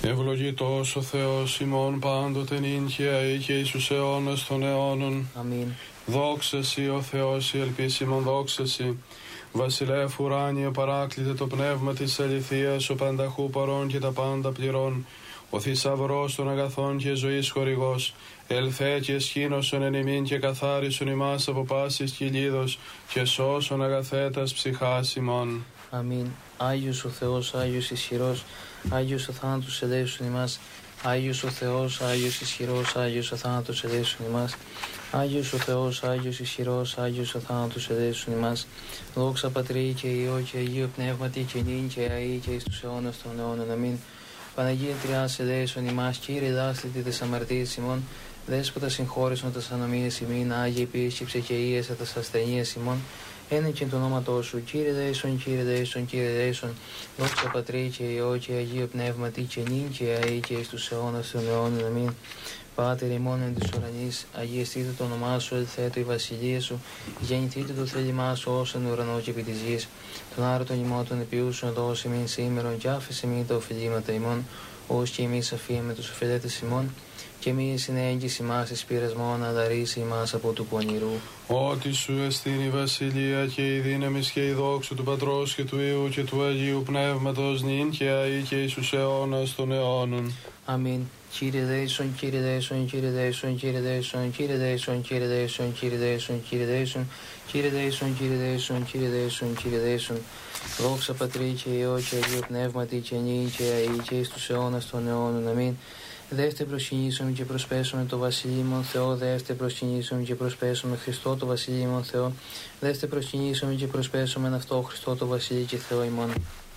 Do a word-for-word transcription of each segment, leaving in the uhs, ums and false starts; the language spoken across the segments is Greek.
Ευλογητός ο Θεός ημών πάντοτε νυν και αεί και εις τους αιώνας των αιώνων. Αμήν. Δόξα σοι ο Θεός η ελπίσιμον, δόξα σοι. Βασιλεύ ουράνιε παράκλητε το πνεύμα της αληθείας, ο πανταχού παρών και τα πάντα πληρών. Ο θησαυρός των αγαθών και ζωής χορηγός, ελθέ και σχήνωσον εν ημίν και καθάρισον ημάς από πάσης κυλίδος και σώσον αγαθέτας ψυχάς ημών. Αμήν. Άγιος ο Θεός, Άγιος ισχυρός, Άγιος ο θάνατος ελέησον ημάς. Άγιος ο Θεός, Άγιος ισχυρός, Άγιος ο θάνατος ελέησον ημάς. Άγιος ο Θεός, Άγιος ισχυρός, Άγιος ο θάνατος ελέησον ημάς. Δόξα Πατρί και Υιό και Αγίου Πνεύματι και νυν και αεί και εις τους αιώνας των αιώνων. Αμήν. Παναγία Τριάς ελέησον ημάς, Κύριε δάστητη τες αμαρτίες ημών, Δέσποτα συγχώρεσον τας ανομίες ημίν, Άγιε επίσκεψε και ίεσα τας ασθενείες ημών, ένε και το όνοματό σου, Κύριε δεήσον, Κύριε δεήσον, Κύριε δεήσον, δόξα Πατρί και Υιό και Αγίου Πνεύματι και νυν και αεί και εις τους αιώνας των αιώνων. Αμήν. Πάτερ ημών εν της ουρανής, αγιαστείτε το όνομά σου, ελθέτω η βασιλεία σου, γεννηθείτε το θέλημά σου ως εν ουρανό και επί της γης. Τον άρωτον ημών των επιούσων δώσει μην σήμερον και άφησε μην τα οφειλήματα ημών, ως και εμείς αφίαμε τους οφειλέτες ημών, και μη συνέγγιση μας εις πειρασμόν, αλλά ρίση ημάς από του πονηρού. Ότι σου εστίν η βασιλεία και η δύναμη και η δόξα του Πατρός και του Υιού και του Αγίου Πνεύματος νυν και αεί και εις τους αιώνας των αιώνων. Αμήν. Κύριε δεήσον, Κύριε δεήσον, Κύριε δεήσον, Κύριε δεήσον, Κύριε δεήσον, Κύριε δεήσον, Κύριε δεήσον, Κύριε δεήσον, Κύριε δεήσον, Κύριε δεήσον, Κύριε δεήσον, Κύριε δεήσον. Δόξα Πατρί και Υιό και Αγίου Πνεύματι και νυν και αεί και εις τους αιώνας των αιώνων. Αμήν. Δεύτε προσκυνήσομεν και προσπέσουμε το Βασιλείμον Θεό, δεύτε προσκυνήσομεν και προσπέσουμε Χριστό το Βασιλείμον Θεό, δεύτε προσκυνήσομεν και προσπέσουμε αυτό Χριστό το Βασιλεί και Θεό ημών.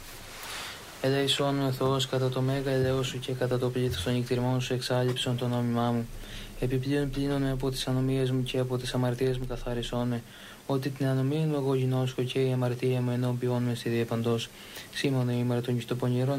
Ελέησόν με Θεός κατά το μέγα ελέος σου και κατά το πλήθος των νυκτηριμών σου εξάλληψον το νόμιμά μου. Επιπλέον πλύνον με από τις ανομίες μου και από τις αμαρτίες μου καθάρισόν με, ότι την ανομία μου εγώ γινώσκω και η αμαρτία μου ενώπιόν με στη διεπαντός. Σήμωνε ήμαρτον και στο πονηρόν